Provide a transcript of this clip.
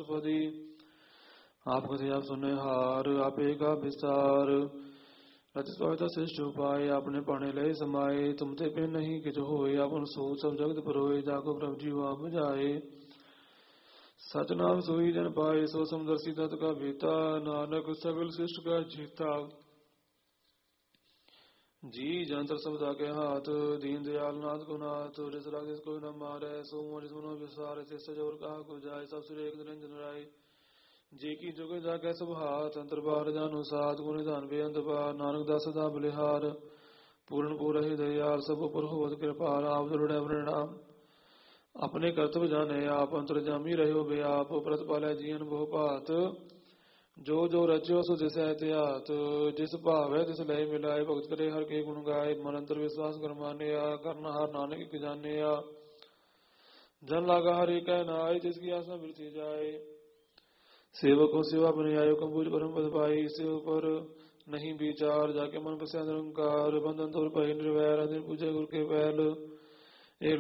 अष्टपदी। आप कथे आप सुने हार, आपे का विस्तार। रचित श्रेष्ठ उपाय, आपने पढ़े लय समाये। तुम ते पे नहीं किच होए, अपन सो सब जगत परोए। जाको प्रभु जी आप जाए। सच नाम सोई जन पाए, सो समदर्शी तत् का भीता। नानक सगल शिष्ट का जीता। जी जंतर शब्द आगे हाथ, दीन दयाल नाथ को नाथ। जिस राग जिस कोई न मारे, सो मोर जिस मनो विसार। शेष जोर कहा को जाए, सब श्री एक निरंजन राय। जी की जुग जाके सब हाथ, अंतर बार जानो साथ। गुण निधान बेअंत पार, नानक दास सदा बलिहार। पूर्ण पूर ही दयाल, सब पर होवत कृपाल। आप दृढ़ परिणाम अपने कर्तव्य जाने आप। अंतर जामी रहो बे आप, प्रतिपाल जीवन बहु पात। जो जो रचो सो जिस एहतियात। जिस भाव है तिस लय मिलाए, भगत करे हर के गुण गाए। मन अंतर विश्वास कर माने, करना हार नानक की जाने। जन लागा हरि कह नाय, जिसकी आशा वृथी जाए। सेवक को सेवा बने आयो, कंबूज परम पद पाई। सेव पर नहीं विचार, जाके मन बसे निरंकार। बंधन तोड़ पाई निर्वैर, दिन पूजे गुरु के बैल।